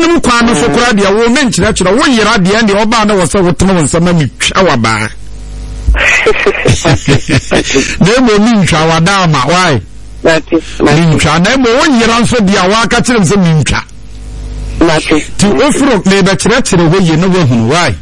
wonim kwa no so kora dia wo menkyerɛ kyerɛ wo yera dia ndi oba na wo sɛ wotema wo nsama mi twa waba Nemo mincha wadama why? Mincha nemo one year so dia wa ka kyerem se mincha. Ti ofro me be kyerɛ ho ye no wo why?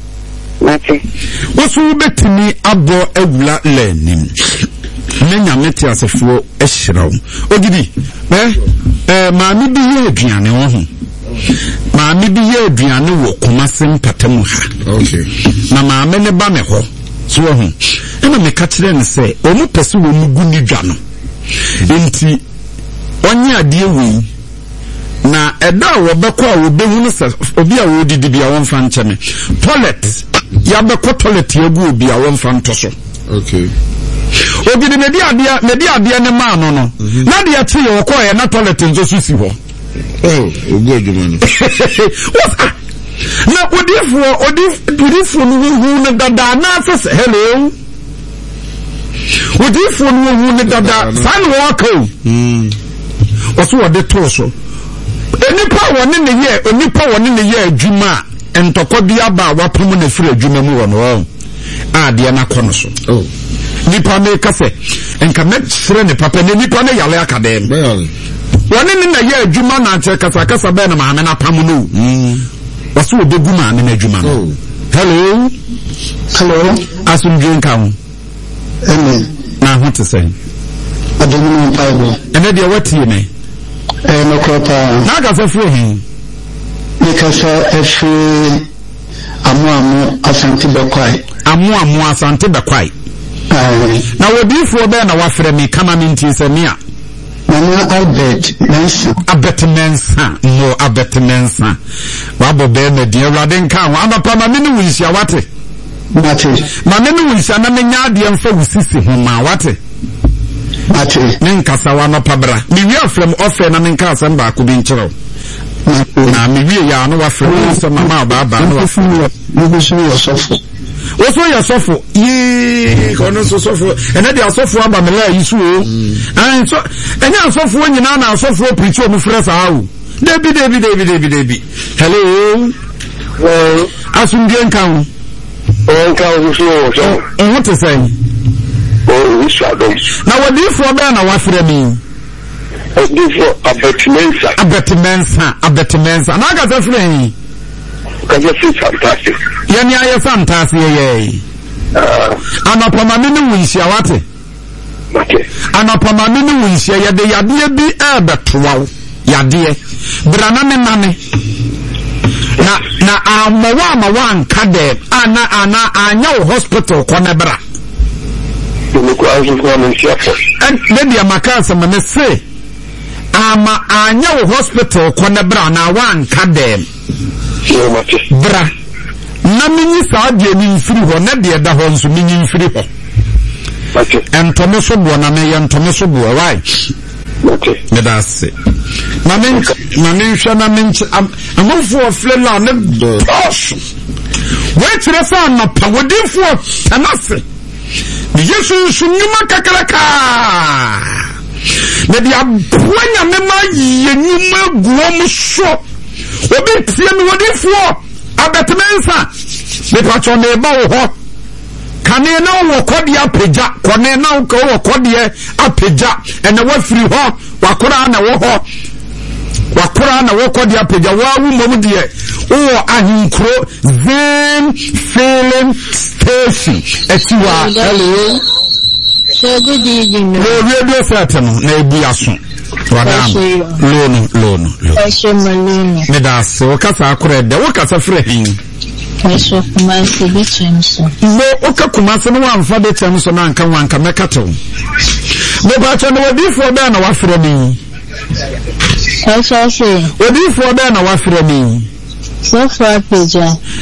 Wo so betimi abo awula lenim. Nenya meti asefo ehyiraw. Ogidi maami bi ye aduane wo ho. Maami bi ye aduane wo Kumasi Mpatamu ha. Okay. Na maami ne ba me ho. So ho. Ena me ka kyerɛ ne sɛ omu pese wo mu guni dwa no. Enti onye ade wi na ɛda wo bɛkɔ a wo behu no sɛ obi a wo didi bia won fa nkyeme. Toilet ya bɛkɔ toilet yagu obi a won fa ntoso. Okay. Obi de medi ade ne ma no no. Na de achi ye wo kɔ ye na toilet nzo so si ho. Oh, ogu adwuma no. Na odifo no hu ne dada na afese hello. Odifo no hu ne dada san walk o. Oso wo de to so. Onipa woni ne ye adwuma entokɔ bi aba wapem na firi adwuma mu wɔ no. De na kɔ no so. Oh. Nipa me kase enka me sere ne papa ne nipa ne yale akadem. Woni ne na ye adwuma na nche kasa be na maame na pam no. Waso obegu maame na adwuma no. Hello. Asumdwe nka ho. Amen. Na ho te sɛ. Adonu Bible. Ene de watie ne. No kota. Na ka fa firi hin. Nikasa efi amu asante bekwai. Amu asante bekwai. Na wodifo be na wafrɛ me kama minti sɛ me a. Mama Abetmensa. Wabo be na die Awurade nka ho. Amapa ma me ne wunsia wate. Mate. Ma me ne wunsia na me nya ade mfa wusisi ho ma wate. Mate. Ne nkasa wa no pabra. Me wi afrem ofe na me nka asem ba ko bi nkyerɛw. Na me wi ya no wafrɛ so mama baba no wafrɛ. Me so yosofo. Oso ya sofo ye kono so sofo ene de asofo aba me la yisu o an so enya asofo nyina na asofo preach o mu fresa hawo Debi hello asungien kan o kan so what to say o shadom na what do for be na wafre mi Abetmensa na ga zafre fantastic. Yani aye fantastic ye. Anapama me ne wunsia wate. Okay. Anapama me ne wunsia ye de yade bi ebetowa. Yade. Brana me nane. Na amawa anka de ana anya hospital kona bra. Nuko azu kwa mensia fo. And maybe amakasa me say ama anya hospital kona bra na wa anka de. Bra na minyi saa de ni mfiri ho na de da ho nso minyi mfiri ho entomo so bo na me yentomo so bo right me da se na men hwa na men amofo flela na boss we tire fa na pa wodifo tanase ni yesu sunyuma kakaraka na dia boanya me ma yenyuma guom so obi tie me wodifo Abetmensa me patcho me ba wo ho kane na wo kode apagya kone na wo kode apagya ene wafiri ho wakora na wo kode apagya wa wu mom de wo ahinkro zen feeling station etiwa hello so good evening no radio set no na ebu aso Lono. Me da so kasa akure de wo kasa frɛ hin. So Kumasi Bechamso. No oka Kumasi no amfa Bechamso na anka mekato. Me ba cha no odifo be na wafrɛ mi. So odifo be na wafrɛ mi. So far page.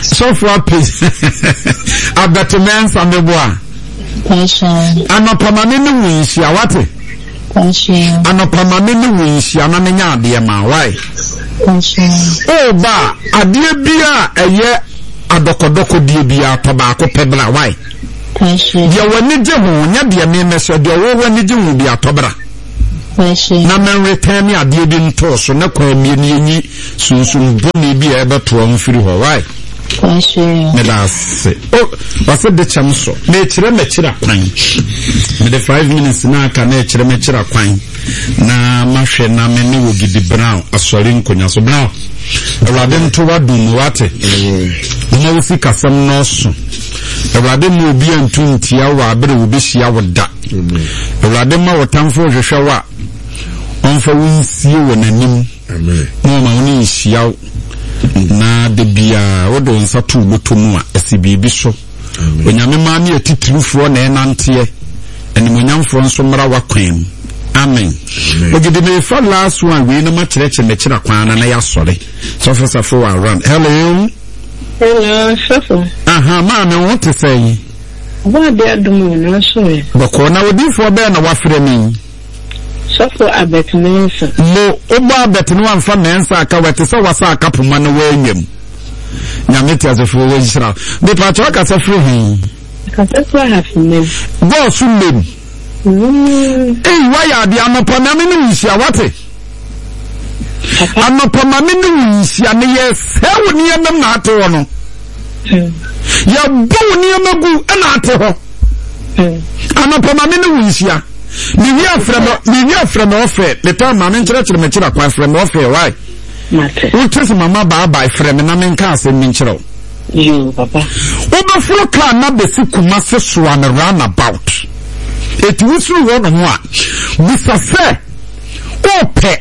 Abetmensa meboa. Anopama me ne wunsia wate. Anopama me ne wunsia na me nya ade ma why o ba ade bia eye adokodoko die bia to ba ko pebra why dia wani je ho nya de me meso de wo wani je ho bia to bra na men return me ade bi nto so na kwa mi ni enyi sunsun boni bi e beto amfiri ho why me da se wase de chamso na kire me kira kwan me de 5 minutes na aka na kire me kira kwan na mahwe na me ne wogidi brown asori nkonya so brown ewade nto wadum wate na wosi kasam no so ewade mu obi antuntia wa abere wo behia woda ewade ma wotamfo hwehwe wa onfa wonsie wo nanim amen no ma woni hia na de bia wodo nsa to botomu a esibibi so onyame ma ne atitirufo na enantie enimonyamfo nso mara wakwan amen ogede me fa last one we na ma kireche me kira kwana na ya sore so for around hello sofo ma me want to say what they do no so bako na odi fo be na wafre me sofo abetmensa mo oba abetno amfa mensa aka wete se wasa aka poma na wanyam nyame ti azefo wo yisra be pa cho aka se fro hin ka se fro hafinem go sumem why are the anopamami nisia wate anopamami nisia ne yes he woni enam na ate ho no ya bo ni amagu na ate ho anopamami nisia ni wi afrem ofe le ta ma men kire me kira kwa afrem ofe why mate utresi mama ba frem na men ka asem men kire yo papa obafro ka na besi kuma se so an roundabout it was one of one. Mr. Fair, ope,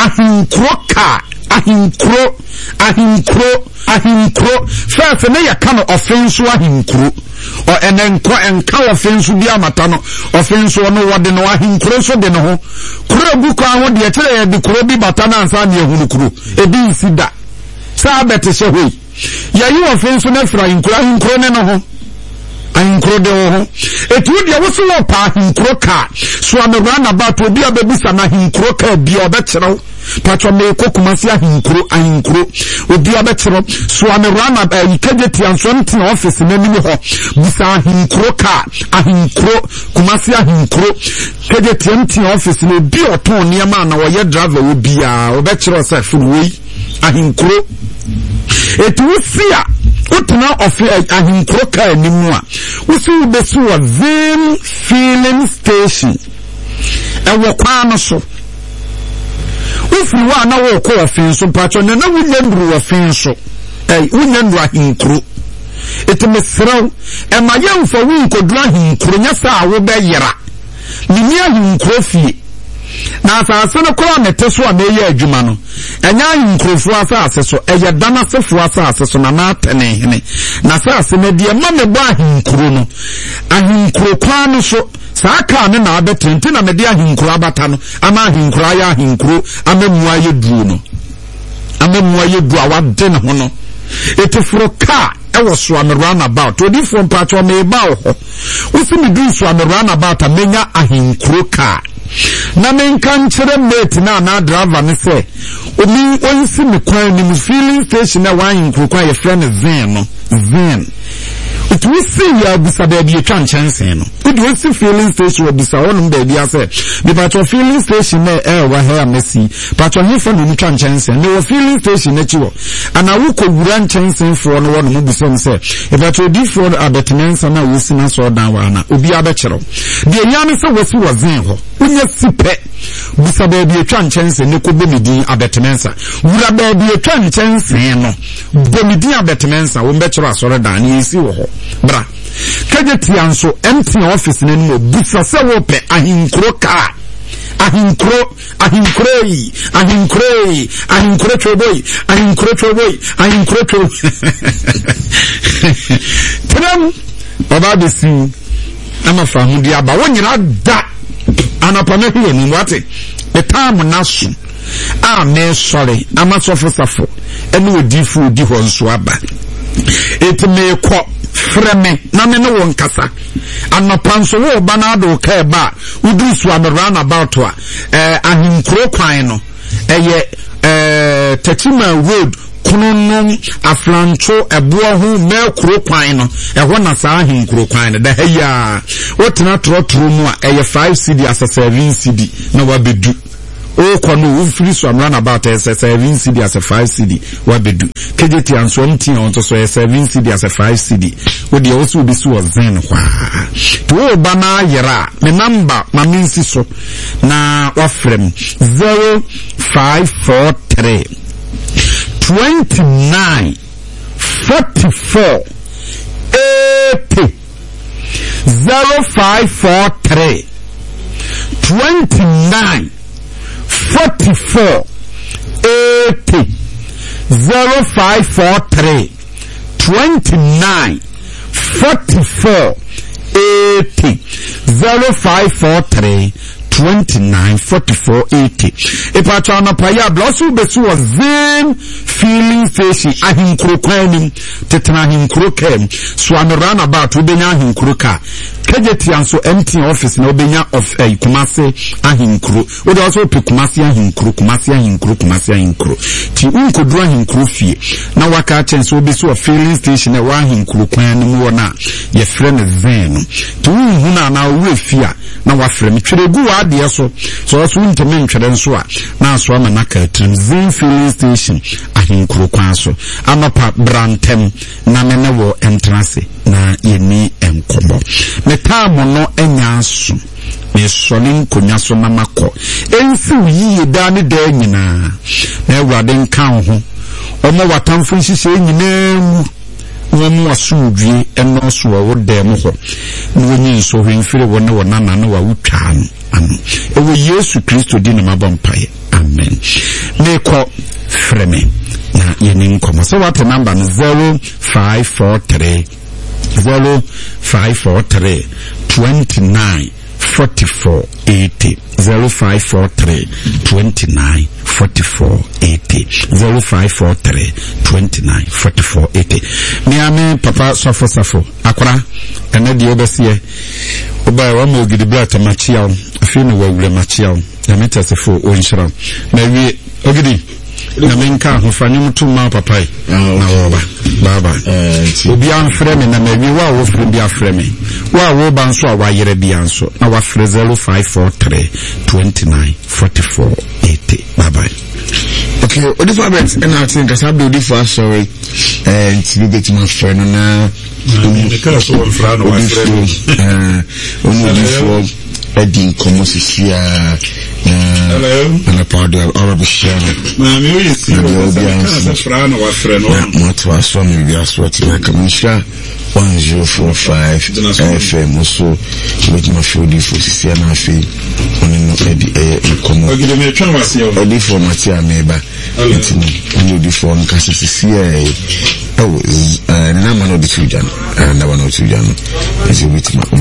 ahinkro, first, and they can offense ahinkro, or an encounter offense be a matano, offense or no what the no ahinkro so de no, Kurobuka, what the atelier, the Kurobi Batana and Sanya Hunukru, a B. Sabet is away. Ya you offense on Efra in Kronen. Ahinkro de ho etu dia woso wo pa ahinkro ka so am run about obi abebisa na ahinkro ka bia obekero patwa me kokumasi ahinkro obi abekero so am run about ikageti anso nti na office na nimi ho bisa ahinkro kumasi ahinkro kageti nti office na obi oton niam na wo ye driver obi a obekero sa fuwe ahinkro etu sia utuna ofi ahinkro ka animu a usi ubesu wa Vim filling station ewo kwa no so ufi wa na wo ko ofin so pacho na wunyandru ofin so wunyandru ahinkro etemesraw emayemfo wunkodru ahinkro nya sa wo be yera ni ahinkro fie na asase no kora neteso a meye adwuma no enya ahinkrofo asase so eye dana sefo asase so na atene hene na asase na die ma me ba ahinkro no ahinkro kwa no so saaka ne na abetente na me de ahinkro abata no ama ahinkro aya ahinkro amemu ayeduo no amemu ayedu awade ne ho no etefuro ka ewo so am run about odi from patcho me ba ho usi me do so am run about amenya ahinkro ka na men kan kire mate na driver ne say omi onsi me kwan ni filling station na wan nkukwa ye friend Zen it we see ya bisa baby twan chansen no it we see filling station bisa wonum baby ase be patcho filling station na wa ha amesi patcho he friend ni twan chansen no filling station na chiwo ana wo ko wura chansen fo no wonum bisa me say e patcho di fo abetenensa na wo si na so dan wa na obi abekero de yane se wo si wo Zen ho unya sipe bisa baby twan chansen ne ko bomidi abetenensa wura baby twan chansen no bomidi abetenensa wo mbekero asore dan ni si wo ho bra kageti anso empty office ne no bisa se wo pe ahinkro ka ahinkro choboy tram baba besi ama famu dia ba wonyira da anapame hiwe ni wate etam naso a me sorry ama sofo ene odifu odi ho nso aba etime ko freme na me no won kasa anopanso wo banado ka ba udusu amerana about a ahinkro kwan no eye Tetima road kono aflancho eboa ho mekuro kwan no ehwo na saa ahenkuro kwan no da haya wotena trotro mu a eye 5 cedi as 7 cedi na wabedu o kono wo free so amra na about 7 cedi as 5 cedi wabedu kejeti anso ntin on to so 7 cedi as 5 cedi wo de wo so bi so zen kwa to ba na yera me number ma minsi so na wafrem 0543 29 44 80 0543 29 44 80 0543 29 44 80 0543 29 44 80. Epacha na paya blosu besu wa zin feeling fishy ahinkuro kwani tetana ahinkuro kem so an about ubenya ahinkuro ka kejeti anso empty office na ubenya of Kumasi ahinkuro ode also pe Kumasi ahinkuro ti unkodru ahinkuro fie na waka chenso besu wa feeling station na wa ahinkuro kwani mu wona ye frame zeno ti unhuna na uwe fia na wa frame tweregu adeɛ so so nteme ntwere nso a na so ama na ka Zin filling station ahinkuro kwan so amapa brantem na me ne wo entrance na yeni enkobo metamo no enya so me solin konya so na makɔ ensi yi da ne da nyina na Awurade nka ho omo watamfo nhihye nyina mu wọ́n asudwe eno so wo dem ho no woni so hwemfire wona wona na na wawutwa ano ewo Yesu Kristo di na mabompaye amen neko freme na yenin komo so what number 0543 29 44 80 0543 29 44 80 0543 29 44 80. Miame papa safo akora ene de obesie oba wa mo gidi brata machia afi no wa wure machia na metasefo o nshira na wie ogidi na menka ho fanyum tuma papai na oba baba obi anfre me na mewi wa wo fre bi afre me wa wo ba nso a wa yere bi anso na wa fre 0543 29 44 80 bye. Okay, Odifa bet and I think as I do Odifa sorry and to get my friend na because one friend was Eddie Comosisia and a part of Arabic Shana. What was from the Aswati Commissioner 1045 FM also with my field for Sisiana Fee on Eddie Como. Eddie for Matia Neighbor, only for Cassisia. Oh, Naman of the children, and I want to is with my